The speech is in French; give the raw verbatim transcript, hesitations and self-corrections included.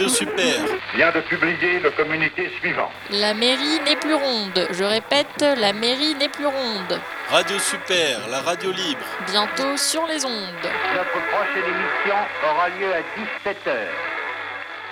Radio Super vient de publier le communiqué suivant. La mairie n'est plus ronde. Je répète, la mairie n'est plus ronde. Radio Super, la radio libre. Bientôt sur les ondes. Notre prochaine émission aura lieu à dix-sept heures.